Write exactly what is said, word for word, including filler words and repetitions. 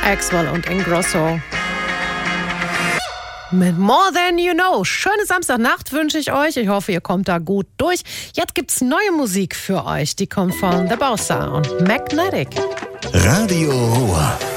Axwell und Ingrosso. Mit More Than You Know. Schöne Samstagnacht wünsche ich euch. Ich hoffe, ihr kommt da gut durch. Jetzt gibt's neue Musik für euch. Die kommt von The Bossa und Magnetic. Radio Ruhr.